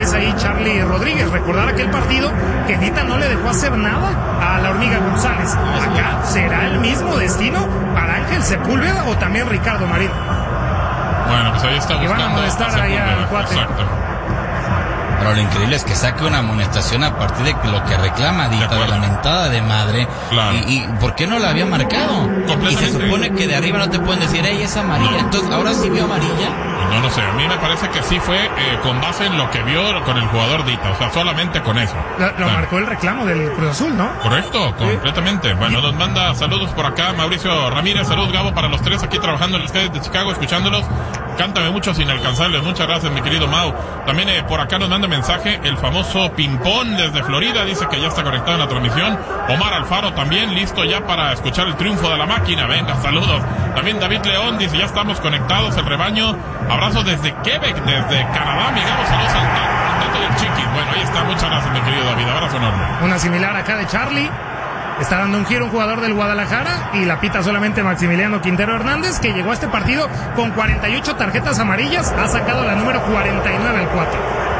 es ahí Charlie Rodríguez. Recordar aquel partido que Dita no le dejó hacer nada a la Hormiga González. Acá será el mismo destino para Ángel Sepúlveda o también Ricardo Marín. Bueno, pues ahí está buscando. Que van a amonestar ahí al cuate. Exacto. Pero lo increíble es que saque una amonestación a partir de lo que reclama Dita, de la mentada de madre. Claro. ¿Y por qué no la había marcado? Y se supone que de arriba no te pueden decir, ¡ey, es amarilla! Entonces, ¿ahora sí vio amarilla? No lo sé, a mí me parece que sí fue con base en lo que vio con el jugador Dita, o sea, solamente con eso. Lo marcó el reclamo del Cruz Azul, ¿no? Correcto, completamente. Bueno, nos manda saludos por acá Mauricio Ramírez, saludos Gabo para los tres aquí trabajando en el estadio de Chicago, escuchándolos. Cántame muchos inalcanzables, muchas gracias mi querido Mau. También por acá nos manda mensaje el famoso Pimpón desde Florida, dice que ya está conectado en la transmisión. Omar Alfaro también listo ya para escuchar el triunfo de la máquina, venga, saludos. También David León dice, ya estamos conectados, el rebaño. Abrazo desde Quebec, desde Canadá, mi Gabo, saludos al Tato y al Chiquis. Bueno, ahí está, muchas gracias mi querido David, abrazo enorme. Una similar acá de Charlie. Está dando un giro un jugador del Guadalajara y la pita solamente Maximiliano Quintero Hernández, que llegó a este partido con 48 tarjetas amarillas, ha sacado la número 49 el cuate.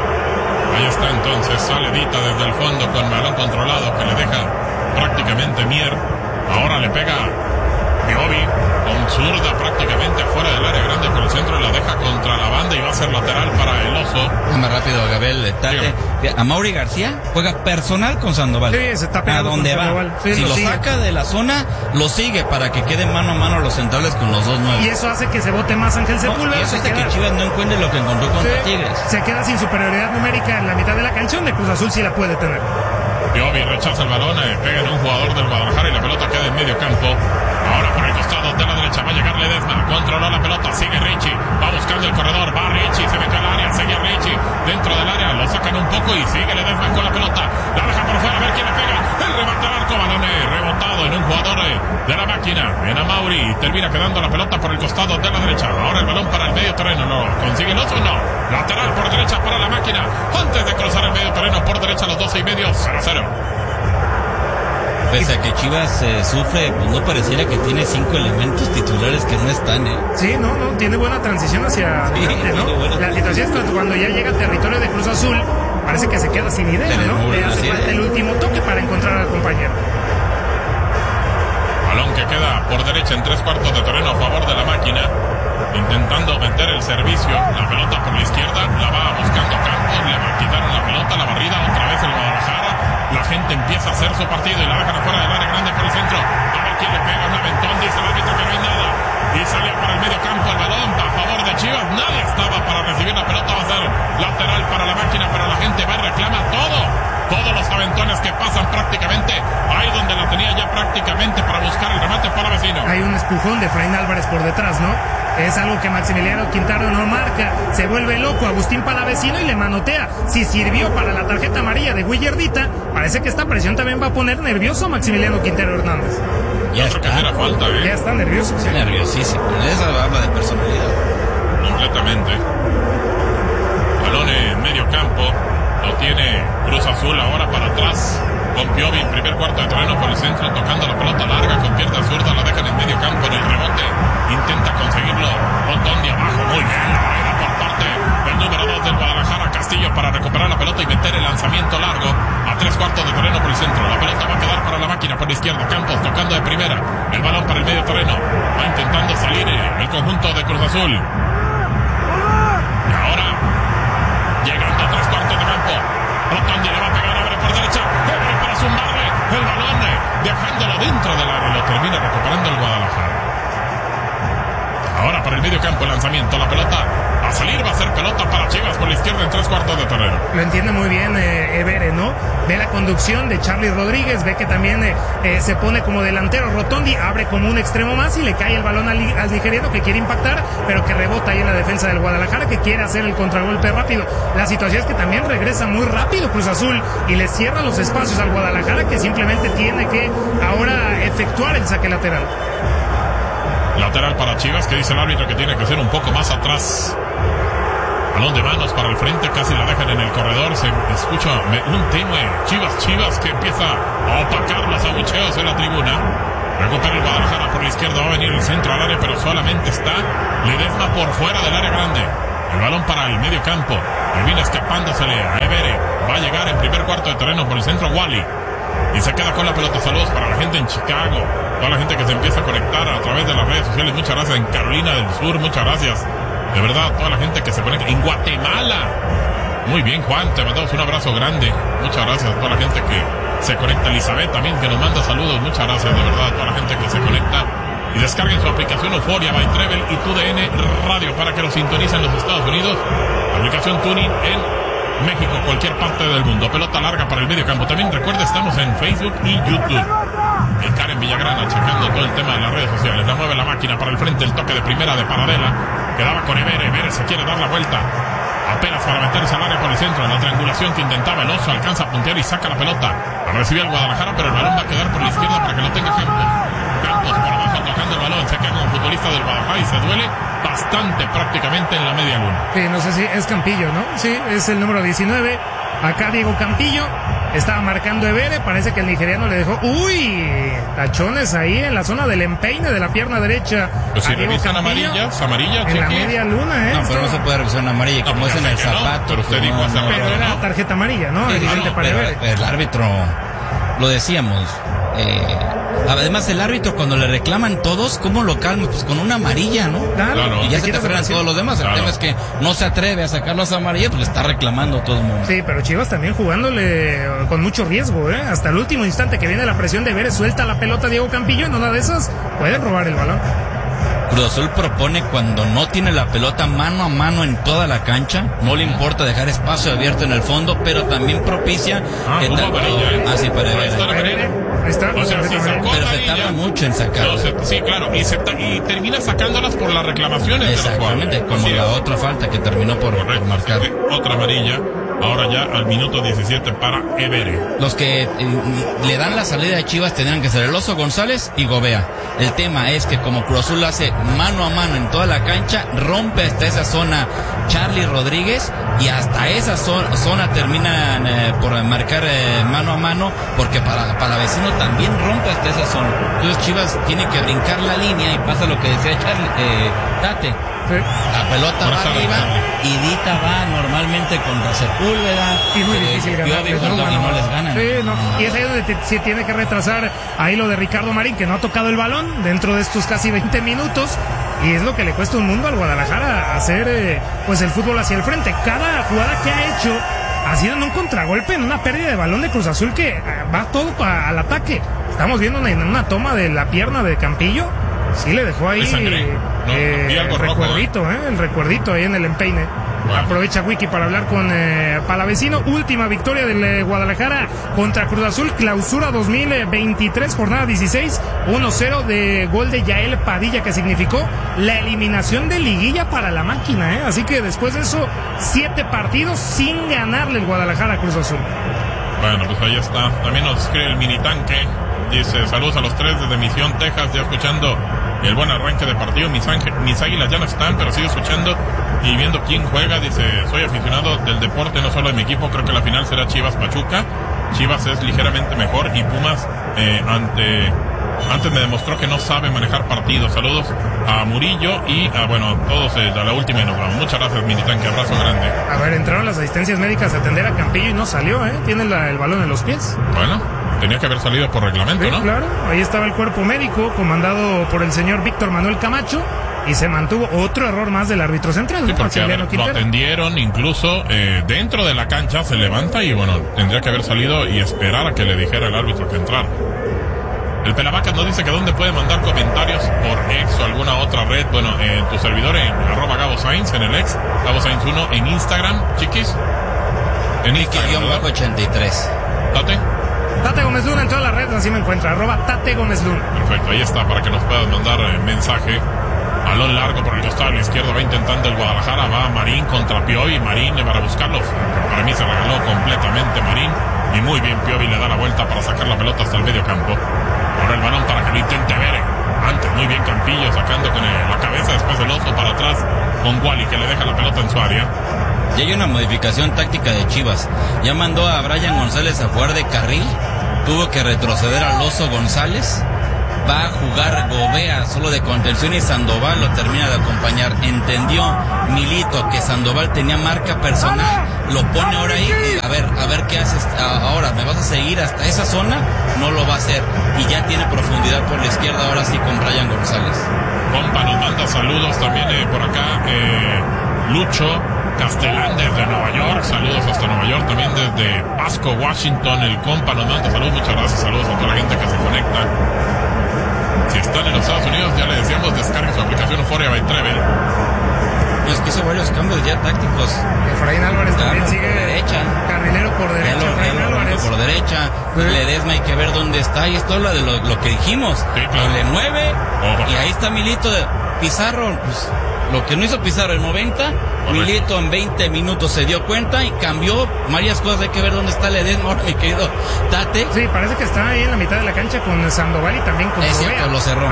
Ahí está entonces, sale Dita desde el fondo con balón controlado que le deja prácticamente Mier. Ahora le pega Piovi con zurda prácticamente afuera del área grande por el centro, la deja contra la banda y va a ser lateral para el Oso. Más rápido, Gabriel. A Mauri García juega personal con Sandoval. Sí, se está pegando a donde va. Sí, si lo saca de la zona, lo sigue para que quede mano a mano los centrales con los 2-9. Y eso hace que se vote más Ángel Sepúlveda. Y eso hace que Chivas no encuentre lo que encontró contra Tigres. Se queda sin superioridad numérica en la mitad de la cancha, donde Cruz Azul sí la puede tener. Piovi rechaza el balón, pega en un jugador del Guadalajara y la pelota queda en medio campo. Ahora por el costado de la derecha va a llegar Ledesma, controló la pelota, sigue Richie, va buscando el corredor, va Richie, se mete al área, sigue Richie, dentro del área, lo sacan un poco y sigue Ledesma con la pelota, la deja por fuera, a ver quién le pega, el remate al arco, balón rebotado en un jugador de la máquina, en Amauri, y termina quedando la pelota por el costado de la derecha. Ahora el balón para el medio terreno, ¿lo consigue el Oso? No, lateral por derecha para la máquina, antes de cruzar el medio terreno por derecha, los 12 y medio, 0-0. Pese a que Chivas sufre, pues no pareciera que tiene 5 elementos titulares que no están, Sí, no, tiene buena transición hacia adelante, ¿no? La situación es cuando ya llega al territorio de Cruz Azul, parece que se queda sin idea, ¿no? Le hace falta el último toque para encontrar al compañero. Balón que queda por derecha en 3/4 de terreno a favor de la máquina, intentando meter el servicio, la pelota por la izquierda, la va buscando Campos, le quitaron la pelota, la barrida, otra vez el Guadalajara. La gente empieza a hacer su partido y la dejan afuera del área grande por el centro. A ver quién le pega un aventón, dice el árbitro que no hay nada. Y sale para el medio campo el balón a favor de Chivas. Nadie estaba para recibir la pelota, va a ser lateral para la máquina, pero la gente va y reclama todo. Todos los aventones que pasan prácticamente ahí donde la tenía ya prácticamente para buscar el remate para vecino. Hay un empujón de Efraín Álvarez por detrás, ¿no? Es algo que Maximiliano Quintero no marca. Se vuelve loco Agustín Palavecino y le manotea. Si sirvió para la tarjeta amarilla de Guillardita, parece que esta presión también va a poner nervioso a Maximiliano Quintero Hernández. Ya está. Falta, Ya está nervioso. Sí, nerviosísimo. Eso habla de personalidad. Completamente. Balón en medio campo. Lo tiene Cruz Azul ahora para atrás. Con Piovi en primer cuarto de terreno por el centro, tocando la pelota larga con pierna zurda, la dejan en medio campo en el rebote. Intenta conseguirlo Rotondi abajo. Muy bien, la barrera por parte del número 2 del Guadalajara, Castillo, para recuperar la pelota y meter el lanzamiento largo a 3/4 de terreno por el centro. La pelota va a quedar para la máquina por la izquierda. Campos tocando de primera. El balón para el medio terreno. Va intentando salir el conjunto de Cruz Azul. Y ahora, llegando a 3/4 de campo. Rotondi le va a pegar, abre por derecha. Abre para zumbarle el balón, dejándolo dentro del área. Lo termina recuperando el Guadalajara. Ahora para el medio campo el lanzamiento, la pelota a salir, va a ser pelota para Chivas por la izquierda en 3/4 de terreno. Lo entiende muy bien Evere, ¿no? Ve la conducción de Charlie Rodríguez, ve que también se pone como delantero Rotondi, abre como un extremo más y le cae el balón al nigeriano que quiere impactar, pero que rebota ahí en la defensa del Guadalajara, que quiere hacer el contragolpe rápido. La situación es que también regresa muy rápido Cruz Azul y le cierra los espacios al Guadalajara, que simplemente tiene que ahora efectuar el saque lateral. Lateral para Chivas, que dice el árbitro que tiene que ser un poco más atrás. Balón de manos para el frente, casi la dejan en el corredor. Se escucha un tenue Chivas que empieza a opacar los abucheos en la tribuna. Recupera el Guadalajara por la izquierda, va a venir el centro al área, pero solamente está Ledesma por fuera del área grande. El balón para el medio campo. Termina escapándosele a Evere. Va a llegar en primer cuarto de terreno por el centro Wally. Y se queda con la pelota. Saludos para la gente en Chicago. Toda la gente que se empieza a conectar a través de las redes sociales. Muchas gracias. En Carolina del Sur, muchas gracias. De verdad, toda la gente que se conecta. En Guatemala. Muy bien, Juan. Te mandamos un abrazo grande. Muchas gracias a toda la gente que se conecta. Elizabeth también, que nos manda saludos. Muchas gracias, de verdad, a toda la gente que se conecta. Y descarguen su aplicación Euforia by Trevel y TUDN Radio para que lo sintonicen en los Estados Unidos. Aplicación Tuning en México, cualquier parte del mundo. Pelota larga para el medio campo. También recuerda, estamos en Facebook y YouTube. El Karen Villagrana checando todo el tema de las redes sociales. La mueve la máquina para el frente, el toque de primera de Paradela. Quedaba con Evere. Evere se quiere dar la vuelta. Apenas para meterse al área por el centro. En la triangulación que intentaba el Oso, alcanza a puntear y saca la pelota. La recibe el Guadalajara, pero el balón va a quedar por la izquierda para que lo tenga Campos. Campos por abajo tocando el balón. Se queda como futbolista del Guadalajara y se duele bastante prácticamente en la media luna. Sí, no sé si es Campillo, ¿no? Sí, es el número 19. Acá Diego Campillo estaba marcando Evere. Parece que el nigeriano le dejó, tachones ahí en la zona del empeine de la pierna derecha. Pues si revisan amarillas, en la media luna, No, pero no se puede revisar una amarilla, como es en el zapato. Pero usted dijo hace pero era tarjeta amarilla, ¿no? Sí, Evidente para Evere. El árbitro, lo decíamos, además el árbitro cuando le reclaman todos, ¿cómo lo calma? Pues con una amarilla, ¿no? Claro. Y ya se te frenan todos los demás. El tema es que no se atreve a sacar las amarillas, pues le está reclamando a todo el mundo. Sí, pero Chivas también jugándole con mucho riesgo, ¿eh? Hasta el último instante que viene la presión de Evere, suelta la pelota Diego Campillo, en una de esas puede robar el balón. Cruz Azul propone cuando no tiene la pelota mano a mano en toda la cancha, no le importa dejar espacio abierto en el fondo, pero también propicia para Evere. Ahí está. O sea, sí sacó pero se tarda mucho en sacarlas. Sí, claro, y termina sacándolas por las reclamaciones de los jugadores. Exactamente, como la otra falta que terminó por marcar. Otra amarilla. Ahora ya al minuto 17 para Evere. Los que le dan la salida de Chivas tendrían que ser el Oso González y Gobea. El tema es que como Cruz Azul hace mano a mano en toda la cancha, rompe hasta esa zona Charly Rodríguez y hasta esa zona terminan por marcar mano a mano, porque para vecino también rompe hasta esa zona. Entonces Chivas tiene que brincar la línea y pasa lo que decía Tate. Sí. La pelota va arriba y Dita va normalmente contra Sepúlveda. Y muy difícil ganar. No les ganan. Sí, no. Y es ahí donde se tiene que retrasar ahí lo de Ricardo Marín, que no ha tocado el balón dentro de estos casi 20 minutos. Y es lo que le cuesta un mundo al Guadalajara hacer pues el fútbol hacia el frente. Cada jugada que ha hecho ha sido en un contragolpe, en una pérdida de balón de Cruz Azul que va todo al ataque. Estamos viendo una toma de la pierna de Campillo. Sí, le dejó ahí el recuerdito ahí en el empeine. Bueno. Aprovecha Wiki para hablar con Palavecino. Última victoria del Guadalajara contra Cruz Azul, clausura 2023, jornada 16, 1-0 de gol de Yael Padilla, que significó la eliminación de liguilla para la máquina, Así que después de eso, 7 partidos sin ganarle el Guadalajara a Cruz Azul. Bueno, pues ahí está. También nos escribe el mini tanque. Dice, saludos a los 3 desde Misión, Texas, ya escuchando el buen arranque de partido. Mis águilas ya no están, pero sigo escuchando y viendo quién juega. Dice, soy aficionado del deporte, no solo de mi equipo. Creo que la final será Chivas Pachuca. Chivas es ligeramente mejor y Pumas antes me demostró que no sabe manejar partidos. Saludos a Murillo y a todos a la última y nos vamos. Muchas gracias, Militanque, abrazo grande. A ver, entraron las asistencias médicas a atender a Campillo y no salió, Tiene el balón en los pies. Bueno, tenía que haber salido por reglamento, sí, ¿no? Claro, ahí estaba el cuerpo médico comandado por el señor Víctor Manuel Camacho y se mantuvo otro error más del árbitro central. Sí, porque lo atendieron incluso dentro de la cancha, se levanta y tendría que haber salido y esperar a que le dijera el árbitro que entrara. El Pelavacas nos dice que dónde puede mandar comentarios por X o alguna otra red. En tu servidor en @GaboSainz en el X, GaboSainz1 en Instagram, chiquis. En Instagram, _83. Tate Gómez Luna en todas las redes, así me encuentra, @Tate Gómez Luna. Perfecto, ahí está, para que nos puedas mandar mensaje. Balón largo por el costado izquierdo, va intentando el Guadalajara, va Marín contra Piovi, Marín para buscarlos. Para mí se regaló completamente Marín, y muy bien Piovi le da la vuelta para sacar la pelota hasta el medio campo. Ahora el balón para que lo intente Evere. Antes muy bien Campillo sacando con la cabeza, después el Oso para atrás con Wally que le deja la pelota en su área. Y hay una modificación táctica de Chivas. Ya mandó a Brian González a jugar de carril. Tuvo que retroceder al Oso González va a jugar Gobea solo de contención y Sandoval lo termina de acompañar. Entendió Milito que Sandoval tenía marca personal, lo pone ahora ahí y a ver qué haces ahora, ¿me vas a seguir hasta esa zona? No lo va a hacer y ya tiene profundidad por la izquierda ahora sí con Brian González. Compa nos manda saludos también por acá, Lucho Castellán desde Nueva York, saludos hasta Nueva York, también desde Pasco, Washington, el compa nos manda saludos, muchas gracias, saludos a toda la gente que se conecta. Si están en los Estados Unidos, ya le decíamos, descargue su aplicación Euphoria by Travel. Es que hizo varios cambios ya tácticos. Efraín Álvarez también sigue derecha. Carrilero por derecha, Efraín Álvarez. Por derecha, Ledesma hay que ver dónde está, y esto habla de lo que dijimos. Sí, claro. Le mueve, y ahí está Milito, Pizarro, pues, lo que no hizo Pizarro en 90, Milito en 20 minutos se dio cuenta y cambió varias cosas. Hay que ver dónde está Ledesma ahora, mi querido Tate. Sí, parece que está ahí en la mitad de la cancha con Sandoval y también con Gobea. Cierto, lo cerró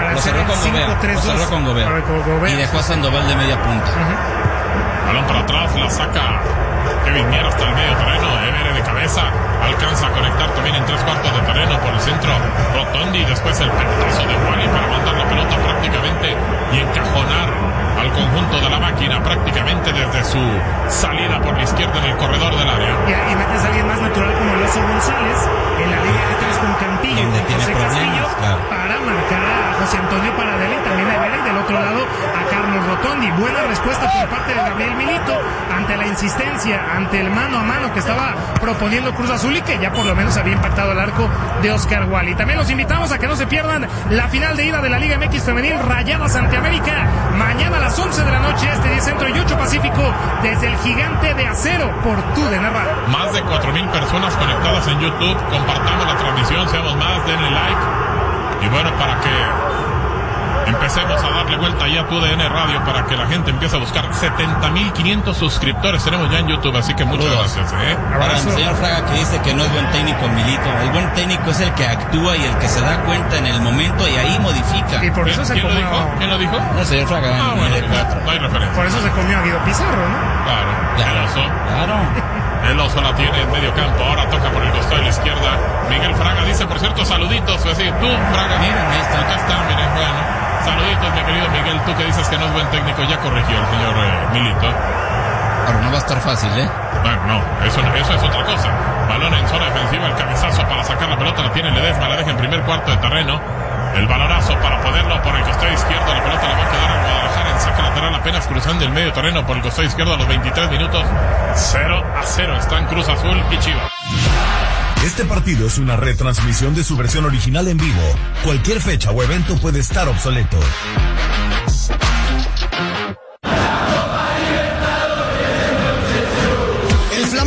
con Gobea. Y dejó a Sandoval de media punta. Balón para atrás, la saca Kevin Mier hasta el medio terreno, Evere de cabeza, alcanza a conectar también en 3/4 de terreno por el centro Rotondi, después el pelotazo de Wally para mandar la pelota prácticamente y encajonar al conjunto de la máquina prácticamente desde su salida por la izquierda en el corredor del área. Y metes a alguien más natural como el Oso González en la línea de tres con Campillo y José Castillo, claro, para marcar a José Antonio Paradela y también a Evere, y del otro lado a Carlos Rotondi. Buena respuesta por parte de Gabriel Milito ante la insistencia, ante el mano a mano que estaba proponiendo Cruz Azul y que ya por lo menos había impactado el arco de Oscar Wally. También los invitamos a que no se pierdan la final de ida de la Liga MX Femenil, Rayadas ante América, mañana a las 11 de la noche, 10 Centro y 8 Pacífico, desde el Gigante de Acero por TUDN Radio. Más de 4,000 personas conectadas en YouTube. Compartamos la transmisión, seamos más, denle like. Y bueno, para que empecemos a darle vuelta ya a TUDN Radio, para que la gente empiece a buscar 70,500 suscriptores tenemos ya en YouTube, así que muchas gracias. Para el señor Fraga, que dice que no es buen técnico Milito. El buen técnico es el que actúa y el que se da cuenta en el momento y ahí modifica. Y por eso se comió. ¿Quién lo dijo? El señor Fraga. Bueno, no hay referencia. Por eso se comió a Guido Pizarro, ¿no? Claro. El Oso. Claro. El Oso la tiene en medio campo, ahora toca por el costado de la izquierda. Miguel Fraga dice, por cierto, saluditos. Pues sí, tú, Fraga. Mira, ahí está. Acá está, miren, bueno. Saluditos, mi querido Miguel, tú que dices que no es buen técnico, ya corrigió el señor Milito. Ahora no va a estar fácil, Bueno, no, eso es otra cosa. Balón en zona defensiva, el cabezazo para sacar la pelota la tiene Ledesma, la deja en primer cuarto de terreno. El balonazo para poderlo por el costado izquierdo, la pelota la va a quedar al Guadalajara en saque lateral apenas cruzando el medio terreno por el costado izquierdo a los 23 minutos. 0-0 están Cruz Azul y Chivas. Este partido es una retransmisión de su versión original en vivo. Cualquier fecha o evento puede estar obsoleto.